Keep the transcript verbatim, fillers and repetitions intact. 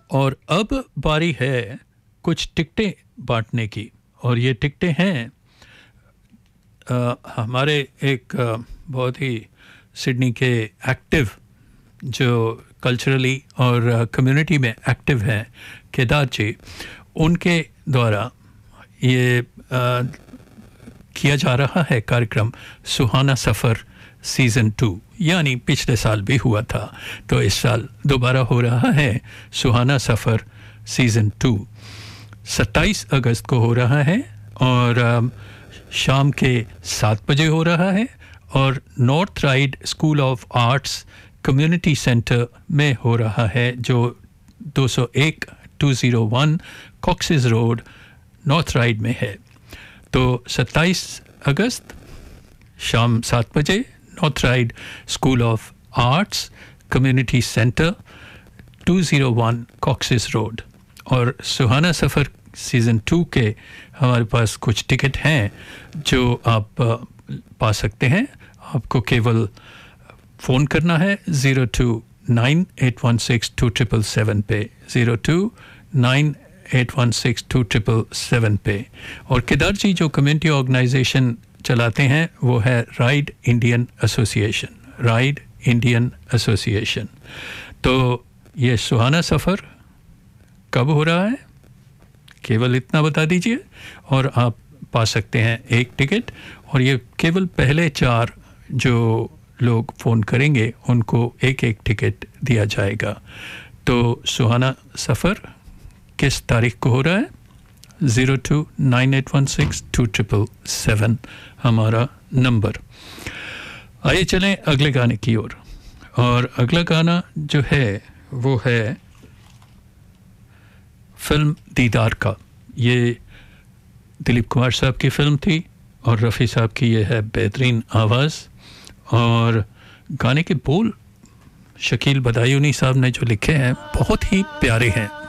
और अब बारी है कुछ टिकटें बांटने की, और ये टिकटें हैं आ, हमारे एक आ, बहुत ही सिडनी के एक्टिव, जो कल्चरली और कम्युनिटी में एक्टिव हैं, केदार जी, उनके द्वारा ये आ, किया जा रहा है कार्यक्रम सुहाना सफ़र सीज़न टू, यानी पिछले साल भी हुआ था तो इस साल दोबारा हो रहा है सुहाना सफ़र सीज़न टू। सत्ताईस अगस्त को हो रहा है और आ, शाम के सात बजे हो रहा है, और north ride school of arts community centre में हो रहा है, जो दो सौ एक दो सौ एक कॉक्सेस रोड नॉर्थ राइड में है। तो सत्ताईस अगस्त शाम सात बजे north ride school of arts community centre दो सौ एक कॉक्सेस रोड। और सुहाना सफ़र सीज़न टू के हमारे पास कुछ टिकट हैं जो आप पा सकते हैं। आपको केवल फ़ोन करना है zero two nine eight one six to triple seven पे, zero two nine eight one six to triple seven पे। और केदार जी जो कम्युनिटी ऑर्गेनाइजेशन चलाते हैं वो है ride Indian association, ride Indian association. तो ये सुहाना सफ़र कब हो रहा है केवल इतना बता दीजिए और आप पा सकते हैं एक टिकट। और ये केवल पहले चार जो लोग फ़ोन करेंगे उनको एक एक टिकट दिया जाएगा। तो सुहाना सफ़र किस तारीख को हो रहा है? Zero two nine eight one six to triple seven हमारा नंबर। आइए चलें अगले गाने की ओर। और, और अगला गाना जो है वो है फिल्म दीदार का। ये दिलीप कुमार साहब की फ़िल्म थी और रफ़ी साहब की ये है बेहतरीन आवाज़, और गाने के बोल शकील बदायूनी साहब ने जो लिखे हैं बहुत ही प्यारे हैं।